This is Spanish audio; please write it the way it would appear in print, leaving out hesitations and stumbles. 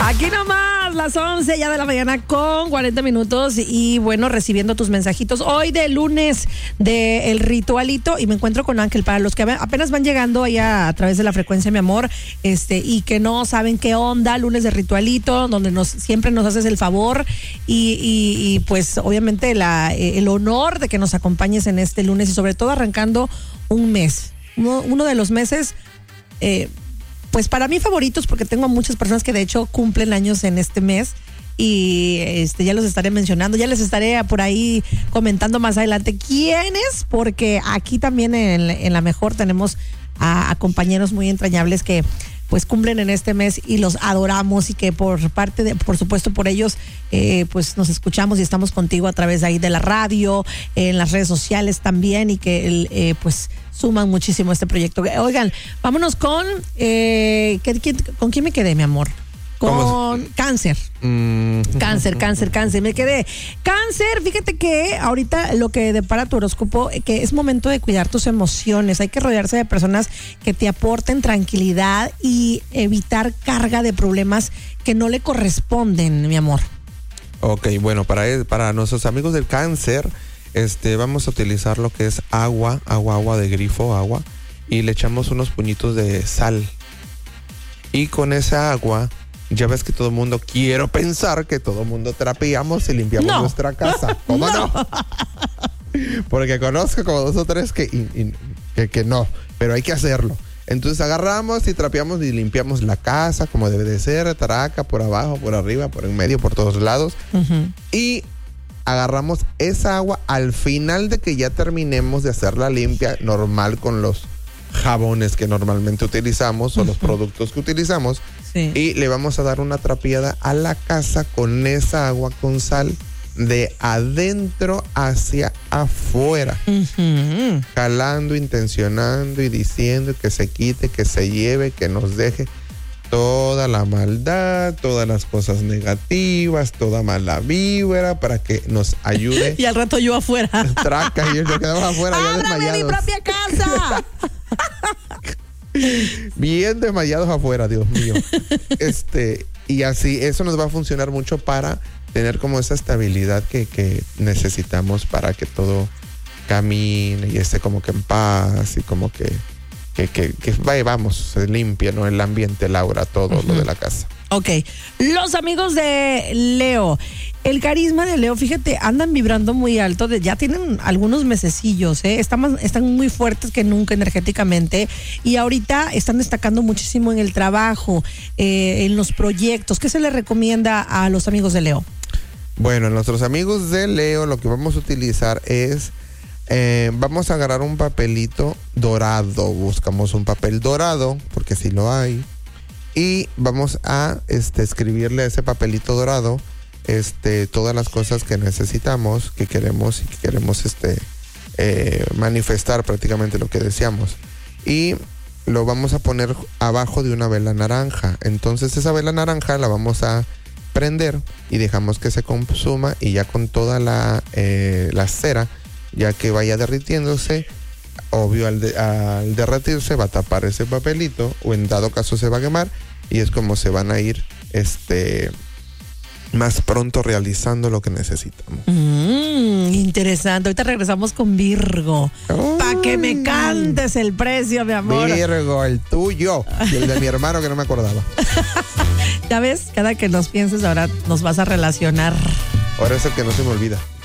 Aquí nomás, las 11 ya de la mañana con 40 minutos y bueno, recibiendo tus mensajitos. Hoy de lunes de El Ritualito y me encuentro con Ángel. Para los que apenas van llegando allá a través de la frecuencia, mi amor, y que no saben qué onda, lunes de Ritualito, donde siempre nos haces el favor y pues obviamente el honor de que nos acompañes en este lunes y sobre todo arrancando un mes. Uno de los meses... pues para mí favoritos, porque tengo muchas personas que de hecho cumplen años en este mes y ya los estaré mencionando, ya les estaré por ahí comentando más adelante quiénes, porque aquí también en La Mejor tenemos a compañeros muy entrañables que pues cumplen en este mes y los adoramos y que por supuesto por ellos pues nos escuchamos y estamos contigo a través de ahí de la radio, en las redes sociales también y que pues suman muchísimo a este proyecto. Oigan, vámonos con ¿con quién me quedé, mi amor? Con cáncer. Cáncer. Me quedé. Cáncer, fíjate que ahorita lo que depara tu horóscopo, que es momento de cuidar tus emociones. Hay que rodearse de personas que te aporten tranquilidad y evitar carga de problemas que no le corresponden, mi amor. Ok, bueno, para nuestros amigos del cáncer, vamos a utilizar lo que es agua de grifo, agua, y le echamos unos puñitos de sal. Y con esa agua, ya ves que todo el mundo, quiero pensar que todo el mundo trapeamos y limpiamos nuestra casa. ¿Cómo no? Porque conozco como 2 o 3 que no, pero hay que hacerlo. Entonces agarramos y trapeamos y limpiamos la casa como debe de ser, taraca, por abajo, por arriba, por en medio, por todos lados. Uh-huh. Y agarramos esa agua al final de que ya terminemos de hacerla limpia, normal con los jabones que normalmente utilizamos o los productos que utilizamos. Sí. Y le vamos a dar una trapeada a la casa con esa agua con sal de adentro hacia afuera. Uh-huh. Jalando, intencionando y diciendo que se quite, que se lleve, que nos deje toda la maldad, todas las cosas negativas, toda mala vibra para que nos ayude. Y al rato yo afuera. Traca, y nos quedamos afuera ya desmayados. ¡Ábrame mi propia casa! Bien desmayados afuera, Dios mío. Y así, eso nos va a funcionar mucho para tener como esa estabilidad que necesitamos para que todo camine y esté como que en paz y como que se limpia, ¿no? El ambiente, el aura, todo lo de la casa. Ok, los amigos de Leo, el carisma de Leo, fíjate, andan vibrando muy alto, ya tienen algunos mesecillos, están muy fuertes que nunca energéticamente y ahorita están destacando muchísimo en el trabajo, en los proyectos. ¿Qué se les recomienda a los amigos de Leo? Bueno, nuestros amigos de Leo lo que vamos a utilizar es vamos a agarrar un papelito dorado, buscamos un papel dorado, porque sí lo hay, y vamos a escribirle a ese papelito dorado todas las cosas que necesitamos, que queremos manifestar prácticamente lo que deseamos. Y lo vamos a poner abajo de una vela naranja. Entonces esa vela naranja la vamos a prender y dejamos que se consuma y ya con toda la cera, ya que vaya derritiéndose, obvio al derretirse va a tapar ese papelito o en dado caso se va a quemar y es como se van a ir más pronto realizando lo que necesitamos. Interesante. Ahorita regresamos con Virgo. Para que me cantes el precio, mi amor. Virgo, el tuyo y el de mi hermano que no me acordaba. Ya ves, cada que nos pienses ahora nos vas a relacionar. Ahora es el que no se me olvida.